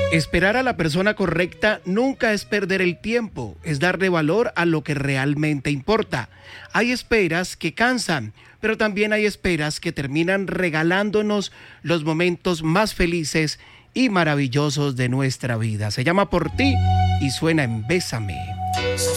Esperar a la persona correcta nunca es perder el tiempo, es darle valor a lo que realmente importa. Hay esperas que cansan, pero también hay esperas que terminan regalándonos los momentos más felices y maravillosos de nuestra vida. Se llama Por ti y suena en Bésame.